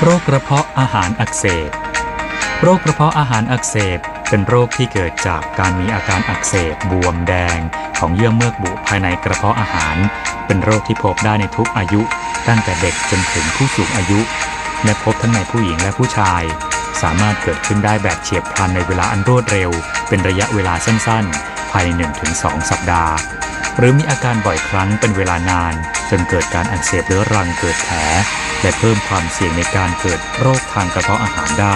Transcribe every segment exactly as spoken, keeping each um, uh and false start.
โรคกระเพาะอาหารอักเสบโรคกระเพาะอาหารอักเสบเป็นโรคที่เกิดจากการมีอาการอักเสบบวมแดงของเยื่อเมือกบุภายในกระเพาะอาหารเป็นโรคที่พบได้ในทุกอายุตั้งแต่เด็กจนถึงผู้สูงอายุและพบทั้งในผู้หญิงและผู้ชายสามารถเกิดขึ้นได้แบบเฉียบพลันในเวลาอันรวดเร็วเป็นระยะเวลาสั้นๆภายใน หนึ่งถึงสอง สัปดาห์หรือมีอาการบ่อยครั้งเป็นเวลานานจนเกิดการอักเสบเรื้อรังเกิดแผลและเพิ่มความเสี่ยงในการเกิดโรคทางกระเพาะอาหารได้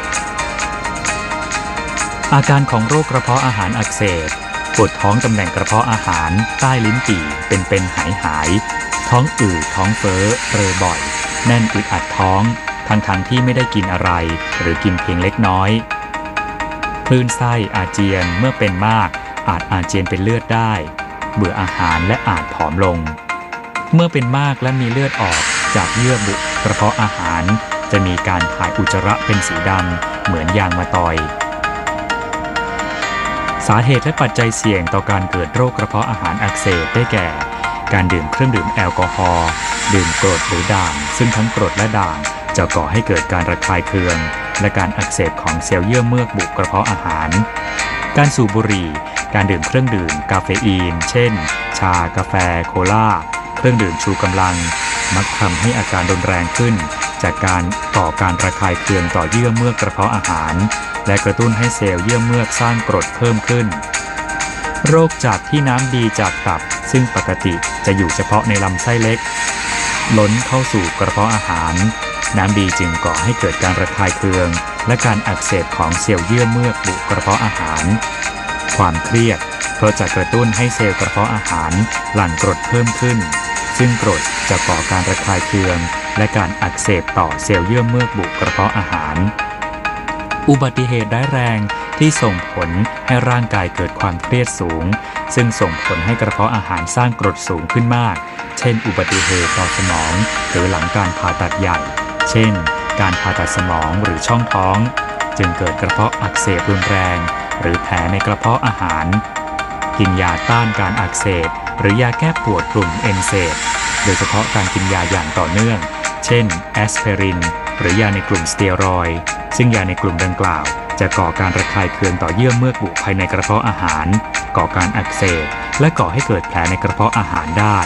อาการของโรคกระเพาะอาหารอักเสบปวดท้องตำแหน่งกระเพาะอาหารใต้ลิ้นปี่เป็นเป็นหายหายท้องอืดท้องเฟ้อเรอบ่อยแน่นอึดอัดท้องทั้งทั้งที่ไม่ได้กินอะไรหรือกินเพียงเล็กน้อยคลื่นไส้อาเจียนเมื่อเป็นมากอาจอาเจียนเป็นเลือดได้เบื่ออาหารและอาจผอมลงเมื่อเป็นมากและมีเลือดออกจากเยื่อบุกระเพาะอาหารจะมีการถ่ายอุจจาระเป็นสีดำเหมือนยางมะตอยสาเหตุและปัจจัยเสี่ยงต่อการเกิดโรคกระเพาะอาหารอักเสบได้แก่การดื่มเครื่องดื่มแอลกอฮอล์ดื่มกรดหรือด่างซึ่งทั้งกรดและด่างจะก่อให้เกิดการระคายเคืองและการอักเสบของเซลล์เยื่อเมือกบุกระเพาะอาหารการสูบบุหรี่การดื่มเครื่องดื่มกาเฟอีนเช่นชากาแฟโคลาเครื่องดื่มชูกำลังมักทำให้อาการรุนแรงขึ้นจากการก่อการระคายเคืองต่อเยื่อเมือกกระเพาะอาหารและกระตุ้นให้เซลล์เยื่อเมือกสร้างกรดเพิ่มขึ้นโรคจากที่น้ำดีจากตับซึ่งปกติจะอยู่เฉพาะในลำไส้เล็กล้นเข้าสู่กระเพาะอาหารน้ำดีจึงก่อให้เกิดการระคายเคืองและการอักเสบของเซลล์เยื่อเมือกบุกระเพาะอาหารความเครียดเพราะจะกระตุ้นให้เซลล์กระเพาะอาหารหลั่งกรดเพิ่มขึ้นซึ่งกรดจะก่อการระคายเคืองและการอักเสบต่อเซลล์เยื่อเมือกบุกระเพาะอาหารอุบัติเหตุร้ายแรงที่ส่งผลให้ร่างกายเกิดความเครียดสูงซึ่งส่งผลให้กระเพาะอาหารสร้างกรดสูงขึ้นมากเช่นอุบัติเหตุต่อสมองหรือหลังการผ่าตัดใหญ่เช่นการผ่าตัดสมองหรือช่องท้องจึงเกิดกระเพาะอักเสบรุนแรงหรือแผลในกระเพาะอาหารกินยาต้านการอักเสบหรือยาแก้ปวดกลุ่มเอนเซดโดยเฉพาะการกินยาอย่างต่อเนื่องเช่นแอสไพรินหรือยาในกลุ่มสเตียรอยด์ซึ่งยาในกลุ่มดังกล่าวจะก่อการระคายเคืองต่อเยื่อเมือกบุภายในกระเพาะอาหารก่อการอักเสบและก่อให้เกิดแผลในกระเพาะอาหารได้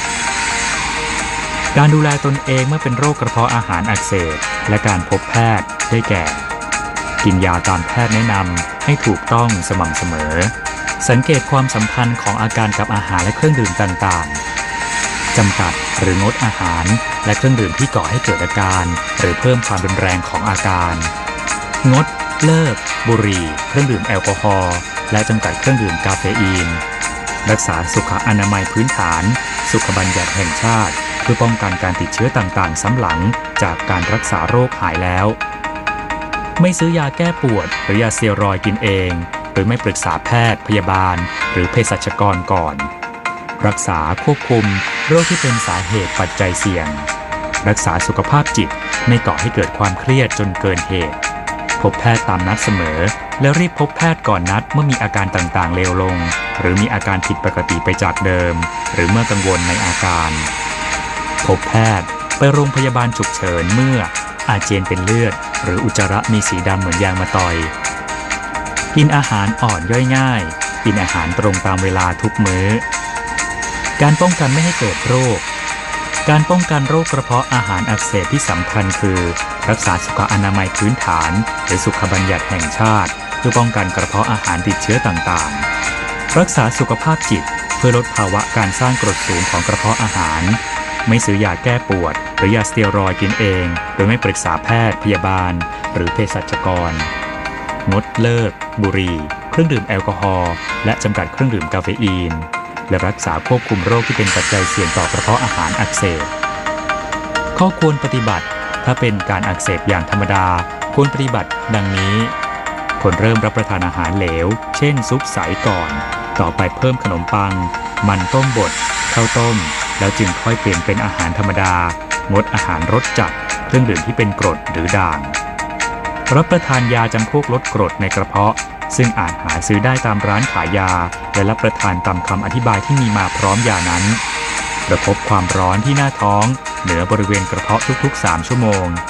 การดูแลตนเองเมื่อเป็นโรคกระเพาะอาหารอักเสบและการพบแพทย์ได้แก่กินยาตามแพทย์แนะนำให้ถูกต้องสม่ำเสมอสังเกตความสัมพันธ์ของอาการกับอาหารและเครื่องดื่มต่างๆจำกัดหรืองดอาหารและเครื่องดื่มที่ก่อให้เกิดอาการหรือเพิ่มความรุนแรงของอาการงดเลิกบุหรี่เครื่องดื่มแอลกอฮอล์และจำกัดเครื่องดื่มกาเฟอีนรักษาสุขอนามัยพื้นฐานสุขบัญญัติแห่งชาติเพื่อป้องกันการติดเชื้อต่างๆซ้ำหลังจากการรักษาโรคหายแล้วไม่ซื้อยาแก้ปวดหรือยาสเตียรอยด์กินเองโดยไม่ปรึกษาแพทย์พยาบาลหรือเภสัชกรก่อนรักษาควบคุมโรคที่เป็นสาเหตุปัจจัยเสี่ยงรักษาสุขภาพจิตไม่ก่อให้เกิดความเครียดจนเกินเหตุพบแพทย์ตามนัดเสมอและรีบพบแพทย์ก่อนนัดเมื่อมีอาการต่างๆเลวลงหรือมีอาการผิดปกติไปจากเดิมหรือเมื่อกังวลในอาการพบแพทย์ไปโรงพยาบาลฉุกเฉินเมื่ออาเจียนเป็นเลือดหรืออุจจาระมีสีดำเหมือนยางมะตอยกินอาหารอ่อนย่อยง่ายกินอาหารตรงตามเวลาทุกมื้อการป้องกันไม่ให้เกิดโรคการป้องกันโรคกระเพาะอาหารอักเสบที่สำคัญคือรักษาสุขอนามัยพื้นฐานหรือสุขบัญญัติแห่งชาติเพื่อป้องกันกระเพาะอาหารติดเชื้อต่างๆรักษาสุขภาพจิตเพื่อลดภาวะการสร้างกรดสูงของกระเพาะอาหารไม่ซื้อยาแก้ปวดหรือยาสเตียรอยด์กินเองโดยไม่ปรึกษาแพทย์พยาบาลหรือเภสัชกรงดเลิกบุหรี่เครื่องดื่มแอลกอฮอล์และจำกัดเครื่องดื่มกาเฟอีนและรักษาควบคุมโรคที่เป็นปัจจัยเสี่ยงต่อกระเพาะอาหารอักเสบข้อควรปฏิบัติถ้าเป็นการอักเสบอย่างธรรมดาควรปฏิบัติดังนี้ควรเริ่มรับประทานอาหารเหลวเช่นซุปใสก่อนต่อไปเพิ่มขนมปังมันต้มบดข้าวต้มแล้วจึงค่อยเปลี่ยนเป็นอาหารธรรมดางดอาหารรสจัดเครื่องดื่มที่เป็นกรดหรือด่างรับประทานยาจำพวกลดกรดในกระเพาะซึ่งอาจหาซื้อได้ตามร้านขายยาและรับประทานตามคำอธิบายที่มีมาพร้อมยานั้นประคบความร้อนที่หน้าท้องเหนือบริเวณกระเพาะทุกๆสามชั่วโมงท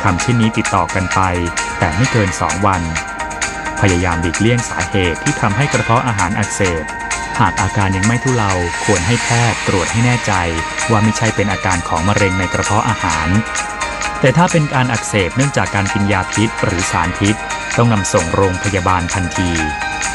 ำเช่นนี้ติดต่อกันไปแต่ไม่เกินสองวันพยายามหลีกเลี่ยงสาเหตุที่ทำให้กระเพาะอาหารอักเสบหากอาการยังไม่ทุเลาควรให้แพทย์ตรวจให้แน่ใจว่าไม่ใช่เป็นอาการของมะเร็งในกระเพาะอาหารแต่ถ้าเป็นการอักเสบเนื่องจากการกินยาพิษหรือสารพิษต้องนำส่งโรงพยาบาลทันที